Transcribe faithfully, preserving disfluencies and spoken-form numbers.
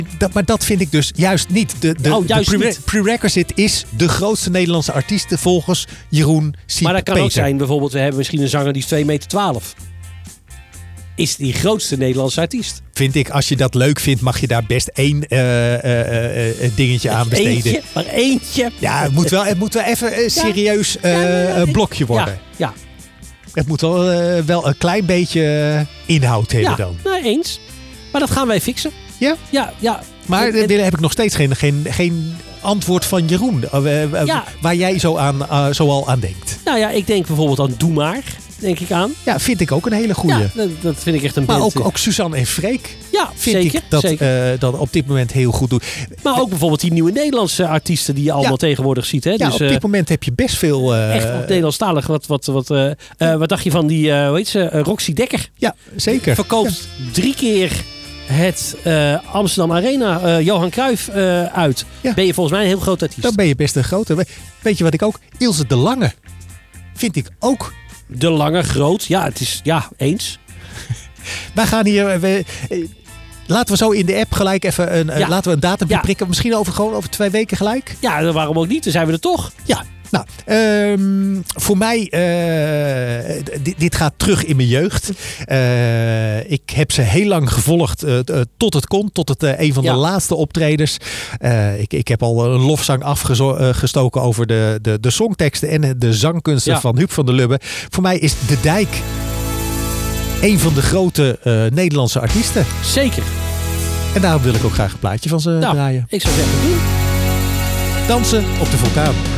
dat, maar dat vind ik dus juist niet. De, de, oh, juist de pre- niet. prerequisite is de grootste Nederlandse artiesten volgens Jeroen Siep Maar dat kan Peter. ook zijn, bijvoorbeeld, we hebben misschien een zanger die is twee meter twaalf. Is die grootste Nederlandse artiest. Vind ik, als je dat leuk vindt, mag je daar best één uh, uh, uh, dingetje aan besteden. Eentje, maar eentje. Ja, het moet wel, het moet wel even een serieus uh, ja, ja, ja, blokje worden. Ja, ja. Het moet wel, uh, wel een klein beetje inhoud hebben ja, dan. Nou, eens. Maar dat gaan wij fixen. Ja? Ja, ja. Maar en, en, daar heb ik nog steeds geen, geen, geen antwoord van Jeroen. Uh, uh, ja. Waar jij zo, aan, uh, zo al aan denkt. Nou ja, ik denk bijvoorbeeld aan Doe Maar. Denk ik aan. Ja, vind ik ook een hele goeie. Ja, dat, dat vind ik echt een Maar band. ook, ook Suzanne en Freek. Ja, vind zeker. ik dat, zeker. Uh, dat op dit moment heel goed doen. Maar ook bijvoorbeeld die nieuwe Nederlandse artiesten die je allemaal ja. tegenwoordig ziet. Hè? Ja, dus, op dit uh, moment heb je best veel... Uh, echt op Nederlandstalig. Wat, wat, wat, uh, uh, wat dacht je van die, uh, hoe heet ze, uh, Roxy Dekker? Ja, zeker. Verkoopt ja. drie keer het uh, Amsterdam Arena, uh, Johan Cruijff uh, uit. Ja. Ben je volgens mij een heel groot artiest. Dan ben je best een grote. Weet je wat ik ook... Ilse de Lange vind ik ook... De Lange, groot. Ja, het is... Ja, eens. Wij gaan hier... We, laten we zo in de app gelijk even een, ja. laten we een datum ja. prikken. Misschien over, gewoon over twee weken gelijk. Ja, waarom ook niet? Dan zijn we er toch. Ja. Nou, um, voor mij, uh, dit, dit gaat terug in mijn jeugd. Uh, ik heb ze heel lang gevolgd uh, uh, tot het kon. Tot het uh, een van ja. de laatste optredens. Uh, ik, ik heb al een lofzang afgestoken over de, de, de songteksten en de zangkunsten ja. van Huub van der Lubbe. Voor mij is De Dijk een van de grote uh, Nederlandse artiesten. Zeker. En daarom wil ik ook graag een plaatje van ze nou, draaien. Ik zou zeggen doen. Dansen op de vulkaan.